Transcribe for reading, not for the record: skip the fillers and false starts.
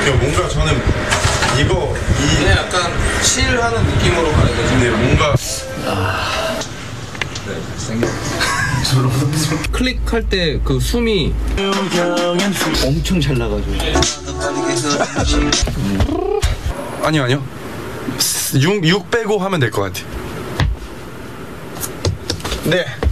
뭔가 저는 그냥 약간 칠하는 느낌으로 가야 되지. 근데 뭔가 클릭할 때 그 숨이 엄청 잘 나가죠. 아니요 6 빼고 하면 될 것 같아. 네.